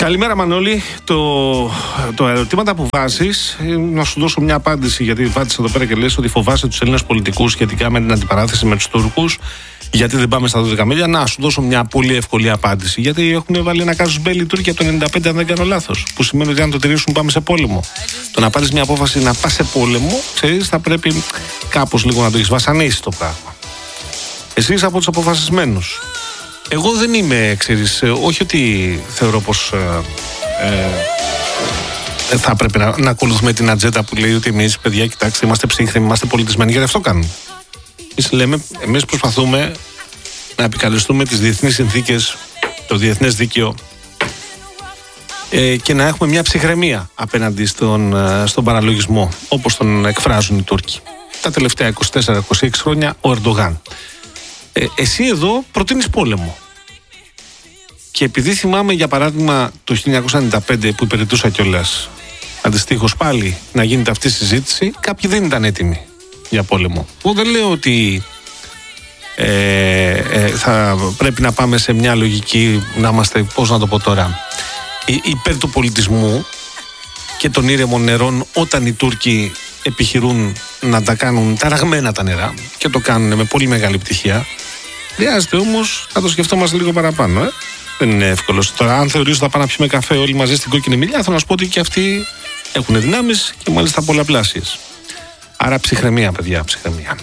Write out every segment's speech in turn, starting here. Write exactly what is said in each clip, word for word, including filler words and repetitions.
Καλημέρα Μανώλη. Το, το ερωτήματα που βάζεις, να σου δώσω μια απάντηση, γιατί βάζεις εδώ πέρα και λες ότι φοβάσαι τους Έλληνες πολιτικούς σχετικά με την αντιπαράθεση με τους Τούρκους. Γιατί δεν πάμε στα δώδεκα μίλια. Να σου δώσω μια πολύ εύκολη απάντηση. Γιατί έχουν βάλει ένα κάζους μπέλι οι Τούρκοι από το ενενήντα πέντε, αν δεν κάνω λάθος. Που σημαίνει ότι αν το τηρήσουν, πάμε σε πόλεμο. Το να πάρεις μια απόφαση να πας σε πόλεμο, ξέρεις, θα πρέπει κάπως λίγο να το έχεις βασανίσει το πράγμα. Εσύ είσαι από τους αποφασισμένους. Εγώ δεν είμαι, ξέρεις, όχι ότι θεωρώ πως ε, ε, θα πρέπει να, να ακολουθούμε την ατζέντα που λέει ότι εμείς, παιδιά, κοιτάξτε, είμαστε ψύχρεμοι, είμαστε πολιτισμένοι, γιατί αυτό κάνουμε. Εμείς λέμε, εμείς προσπαθούμε να επικαλεστούμε τις διεθνείς συνθήκες, το διεθνές δίκαιο ε, και να έχουμε μια ψυχραιμία απέναντι στον, στον παραλογισμό, όπως τον εκφράζουν οι Τούρκοι. Τα τελευταία είκοσι τέσσερα είκοσι έξι χρόνια ο Ερντογάν. Ε, εσύ εδώ προτείνεις πόλεμο. Και επειδή θυμάμαι για παράδειγμα το χίλια εννιακόσια ενενήντα πέντε που υπηρετούσα κιόλας, αντιστοίχως πάλι να γίνεται αυτή η συζήτηση, κάποιοι δεν ήταν έτοιμοι για πόλεμο. Εγώ δεν λέω ότι ε, ε, θα πρέπει να πάμε σε μια λογική να είμαστε, πώς να το πω τώρα, υπέρ του πολιτισμού και των ήρεμων νερών όταν οι Τούρκοι επιχειρούν να τα κάνουν ταραγμένα τα νερά και το κάνουν με πολύ μεγάλη πτυχία. Χρειάζεται όμως να το σκεφτόμαστε λίγο παραπάνω. Ε? Δεν είναι εύκολο. Τώρα, αν θεωρείς ότι θα πάμε να πιούμε καφέ όλοι μαζί στην Κόκκινη Μιλιά, θα να σου πω ότι και αυτοί έχουν δυνάμεις και μάλιστα πολλαπλάσιες. Άρα ψυχραιμία, παιδιά, ψυχραιμία.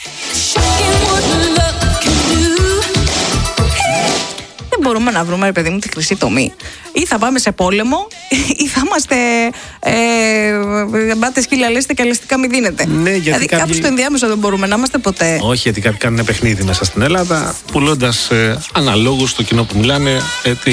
Δεν μπορούμε να βρούμε, ρε παιδί μου, τη χρυσή τομή. Ή θα πάμε σε πόλεμο, ή θα είμαστε ε, μπάτε σκύλα λέστε και αλεστικά μη δίνετε. Ναι, γιατί δηλαδή κάποιοι... κάπου στο ενδιάμεσο δεν μπορούμε να είμαστε ποτέ. Όχι, γιατί κάποιοι κάνουν παιχνίδι μέσα στην Ελλάδα, πουλώντας ε, αναλόγους στο κοινό που μιλάνε. Ε,